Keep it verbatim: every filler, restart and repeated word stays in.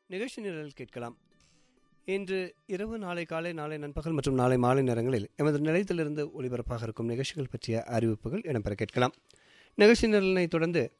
நிகழ்ச்சி நிரல் கேட்கலாம். இன்று இரவு, நாளை காலை, நாளை நண்பகல் மற்றும் நாளை மாலை நேரங்களில் எமது நிலையத்திலிருந்து ஒளிபரப்பாக இருக்கும் நிகழ்ச்சிகள் பற்றிய அறிவிப்புகள் இடம்பெற கேட்கலாம். நிகழ்ச்சி நிரலினை தொடர்ந்து